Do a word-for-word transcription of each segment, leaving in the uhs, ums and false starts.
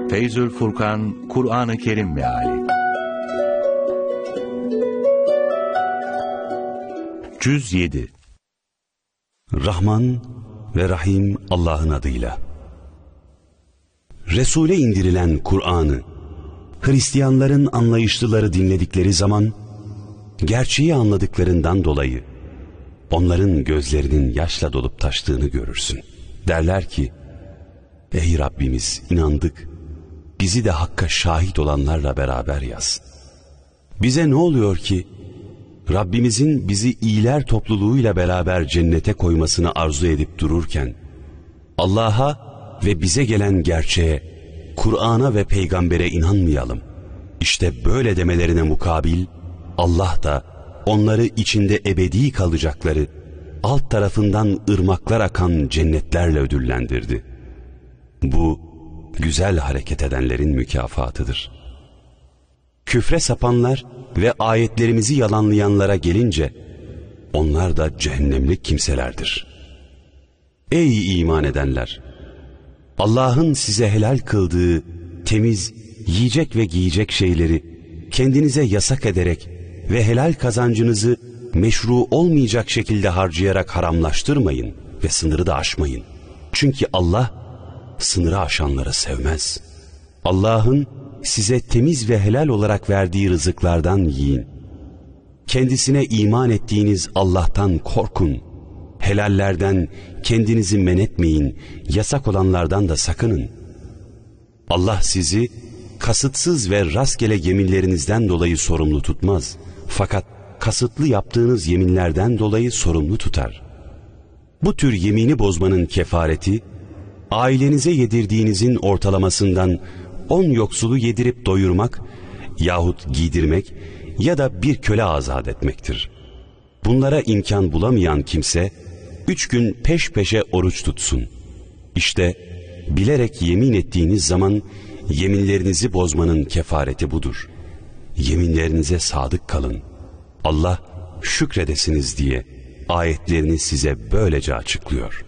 Feyzül Furkan, Kur'an-ı Kerim Meali Cüz yedi. Rahman ve Rahim Allah'ın adıyla. Resul'e indirilen Kur'an'ı Hristiyanların anlayışlıları dinledikleri zaman, gerçeği anladıklarından dolayı onların gözlerinin yaşla dolup taştığını görürsün. Derler ki, ey Rabbimiz, inandık, bizi de hakka şahit olanlarla beraber yaz. Bize ne oluyor ki Rabbimizin bizi iyiler topluluğuyla beraber cennete koymasını arzu edip dururken, Allah'a ve bize gelen gerçeğe, Kur'an'a ve peygambere inanmayalım. İşte böyle demelerine mukabil, Allah da onları içinde ebedi kalacakları, alt tarafından ırmaklar akan cennetlerle ödüllendirdi. Bu, güzel hareket edenlerin mükafatıdır. Küfre sapanlar ve ayetlerimizi yalanlayanlara gelince, onlar da cehennemlik kimselerdir. Ey iman edenler! Allah'ın size helal kıldığı temiz, yiyecek ve giyecek şeyleri kendinize yasak ederek ve helal kazancınızı meşru olmayacak şekilde harcayarak haramlaştırmayın ve sınırı da aşmayın. Çünkü Allah sınırı aşanları sevmez. Allah'ın size temiz ve helal olarak verdiği rızıklardan yiyin. Kendisine iman ettiğiniz Allah'tan korkun. Helallerden kendinizi men etmeyin, yasak olanlardan da sakının. Allah sizi kasıtsız ve rastgele yeminlerinizden dolayı sorumlu tutmaz. Fakat kasıtlı yaptığınız yeminlerden dolayı sorumlu tutar. Bu tür yemini bozmanın kefareti, ailenize yedirdiğinizin ortalamasından on yoksulu yedirip doyurmak yahut giydirmek ya da bir köle azat etmektir. Bunlara imkan bulamayan kimse, üç gün peş peşe oruç tutsun. İşte bilerek yemin ettiğiniz zaman yeminlerinizi bozmanın kefareti budur. Yeminlerinize sadık kalın. Allah şükredesiniz diye ayetlerini size böylece açıklıyor.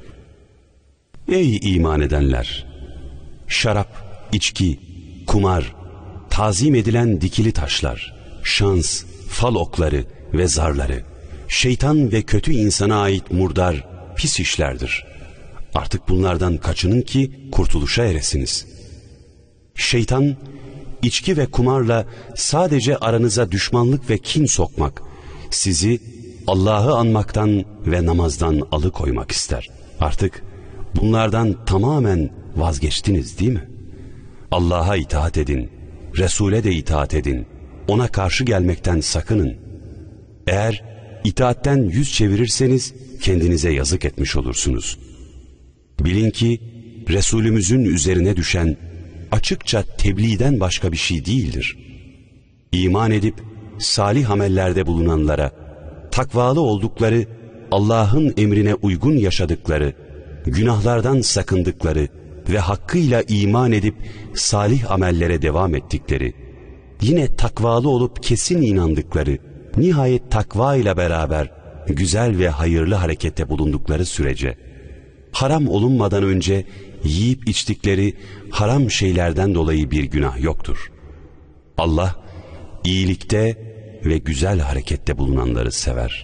Ey iman edenler! Şarap, içki, kumar, tazim edilen dikili taşlar, şans, fal okları ve zarları, şeytan ve kötü insana ait murdar, pis işlerdir. Artık bunlardan kaçının ki kurtuluşa eresiniz. Şeytan, içki ve kumarla sadece aranıza düşmanlık ve kin sokmak, sizi Allah'ı anmaktan ve namazdan alıkoymak ister. Artık bunlardan tamamen vazgeçtiniz değil mi? Allah'a itaat edin, Resul'e de itaat edin, ona karşı gelmekten sakının. Eğer itaatten yüz çevirirseniz kendinize yazık etmiş olursunuz. Bilin ki Resulümüzün üzerine düşen açıkça tebliğden başka bir şey değildir. İman edip salih amellerde bulunanlara, takvalı oldukları, Allah'ın emrine uygun yaşadıkları, günahlardan sakındıkları ve hakkıyla iman edip salih amellere devam ettikleri, yine takvalı olup kesin inandıkları, nihayet takva ile beraber güzel ve hayırlı harekette bulundukları sürece, haram olunmadan önce yiyip içtikleri haram şeylerden dolayı bir günah yoktur. Allah iyilikte ve güzel harekette bulunanları sever.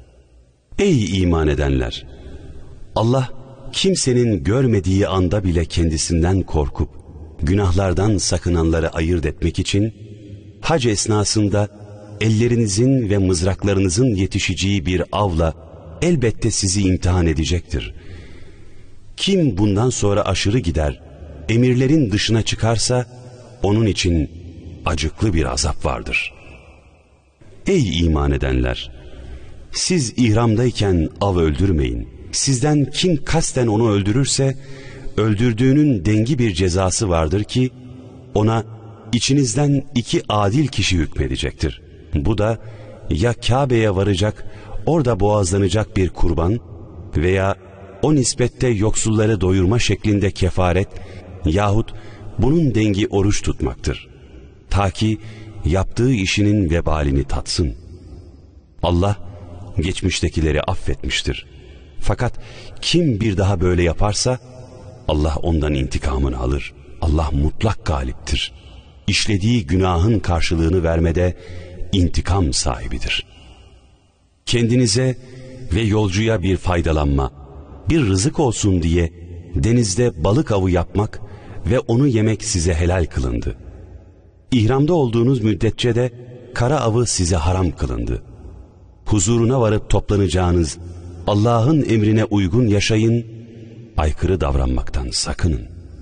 Ey iman edenler! Allah kimsenin görmediği anda bile kendisinden korkup günahlardan sakınanları ayırt etmek için hac esnasında ellerinizin ve mızraklarınızın yetişeceği bir avla elbette sizi imtihan edecektir. Kim bundan sonra aşırı gider, emirlerin dışına çıkarsa onun için acıklı bir azap vardır. Ey iman edenler! Siz ihramdayken av öldürmeyin. Sizden kim kasten onu öldürürse öldürdüğünün dengi bir cezası vardır ki ona içinizden iki adil kişi hükmedecektir. Bu da ya Kabe'ye varacak, orada boğazlanacak bir kurban veya o nispette yoksulları doyurma şeklinde kefaret yahut bunun dengi oruç tutmaktır. Ta ki yaptığı işinin vebalini tatsın. Allah geçmiştekileri affetmiştir. Fakat kim bir daha böyle yaparsa Allah ondan intikamını alır. Allah mutlak galiptir. İşlediği günahın karşılığını vermede intikam sahibidir. Kendinize ve yolcuya bir faydalanma, bir rızık olsun diye denizde balık avı yapmak ve onu yemek size helal kılındı. İhramda olduğunuz müddetçe de kara avı size haram kılındı. Huzuruna varıp toplanacağınız Allah'ın emrine uygun yaşayın, aykırı davranmaktan sakının.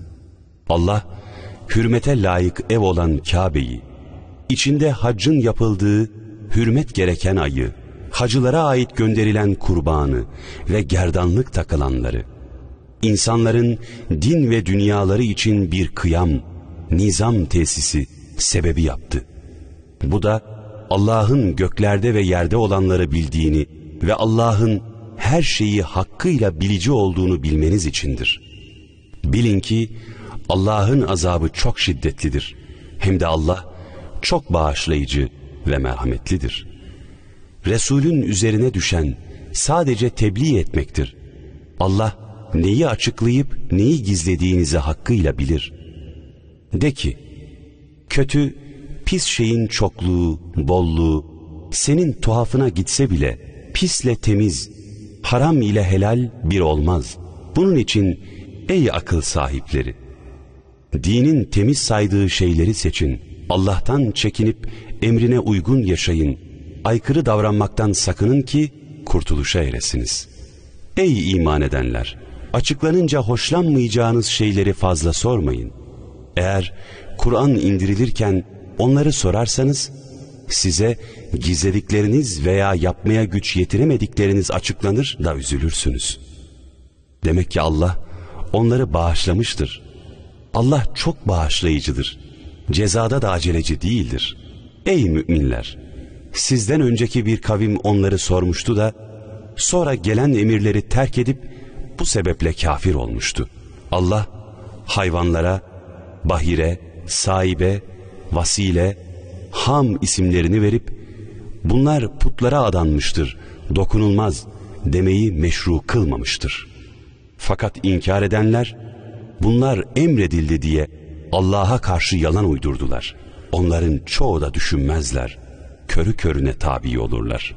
Allah, hürmete layık ev olan Kabe'yi, içinde haccın yapıldığı hürmet gereken ayı, hacılara ait gönderilen kurbanı ve gerdanlık takılanları, insanların din ve dünyaları için bir kıyam, nizam tesisi sebebi yaptı. Bu da Allah'ın göklerde ve yerde olanları bildiğini ve Allah'ın her şeyi hakkıyla bilici olduğunu bilmeniz içindir. Bilin ki Allah'ın azabı çok şiddetlidir. Hem de Allah çok bağışlayıcı ve merhametlidir. Resulün üzerine düşen sadece tebliğ etmektir. Allah neyi açıklayıp neyi gizlediğinizi hakkıyla bilir. De ki, kötü, pis şeyin çokluğu, bolluğu, senin tuhafına gitse bile pisle temiz, haram ile helal bir olmaz. Bunun için ey akıl sahipleri, dinin temiz saydığı şeyleri seçin, Allah'tan çekinip emrine uygun yaşayın, aykırı davranmaktan sakının ki kurtuluşa eresiniz. Ey iman edenler! Açıklanınca hoşlanmayacağınız şeyleri fazla sormayın. Eğer Kur'an indirilirken onları sorarsanız, size gizledikleriniz veya yapmaya güç yetiremedikleriniz açıklanır da üzülürsünüz. Demek ki Allah onları bağışlamıştır. Allah çok bağışlayıcıdır. Cezada da aceleci değildir. Ey müminler! Sizden önceki bir kavim onları sormuştu da, sonra gelen emirleri terk edip bu sebeple kafir olmuştu. Allah hayvanlara bahire, sahibe, vasile, ham isimlerini verip bunlar putlara adanmıştır, dokunulmaz demeyi meşru kılmamıştır. Fakat inkar edenler bunlar emredildi diye Allah'a karşı yalan uydurdular. Onların çoğu da düşünmezler, körü körüne tabi olurlar.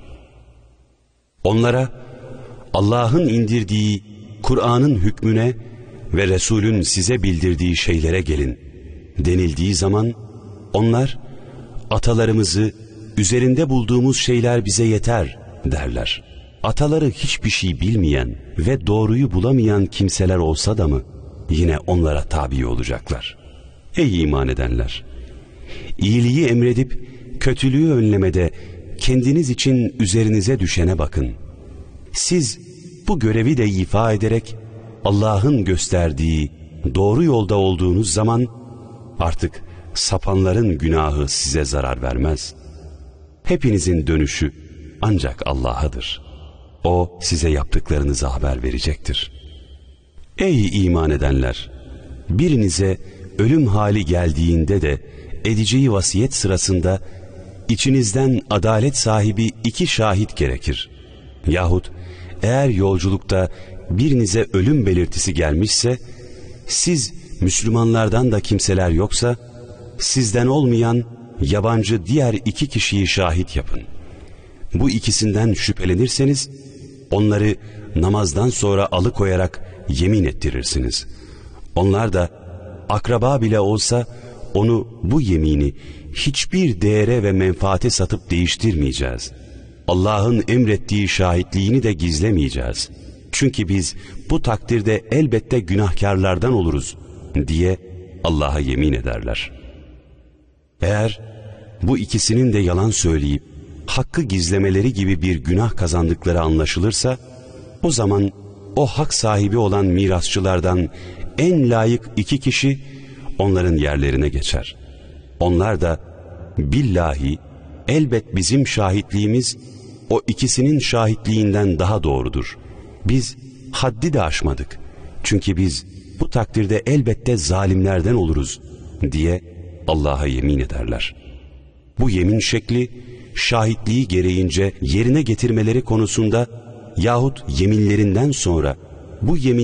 Onlara Allah'ın indirdiği Kur'an'ın hükmüne ve Resul'ün size bildirdiği şeylere gelin denildiği zaman onlar atalarımızı, üzerinde bulduğumuz şeyler bize yeter derler. Ataları hiçbir şey bilmeyen ve doğruyu bulamayan kimseler olsa da mı yine onlara tabi olacaklar. Ey iman edenler! İyiliği emredip kötülüğü önlemede kendiniz için üzerinize düşene bakın. Siz bu görevi de ifa ederek Allah'ın gösterdiği doğru yolda olduğunuz zaman artık sapanların günahı size zarar vermez. Hepinizin dönüşü ancak Allah'adır. O size yaptıklarınızı haber verecektir. Ey iman edenler! Birinize ölüm hali geldiğinde de edeceği vasiyet sırasında içinizden adalet sahibi iki şahit gerekir. Yahut eğer yolculukta birinize ölüm belirtisi gelmişse, siz Müslümanlardan da kimseler yoksa, sizden olmayan yabancı diğer iki kişiyi şahit yapın. Bu ikisinden şüphelenirseniz, onları namazdan sonra alıkoyarak yemin ettirirsiniz. Onlar da akraba bile olsa onu, bu yemini hiçbir değere ve menfaate satıp değiştirmeyeceğiz. Allah'ın emrettiği şahitliğini de gizlemeyeceğiz. Çünkü biz bu takdirde elbette günahkarlardan oluruz diye Allah'a yemin ederler. Eğer bu ikisinin de yalan söyleyip hakkı gizlemeleri gibi bir günah kazandıkları anlaşılırsa, o zaman o hak sahibi olan mirasçılardan en layık iki kişi onların yerlerine geçer. Onlar da billahi elbet bizim şahitliğimiz o ikisinin şahitliğinden daha doğrudur. Biz haddi de aşmadık. Çünkü biz bu takdirde elbette zalimlerden oluruz diye Allah'a yemin ederler. Bu yemin şekli şahitliği gereğince yerine getirmeleri konusunda yahut yeminlerinden sonra bu yemin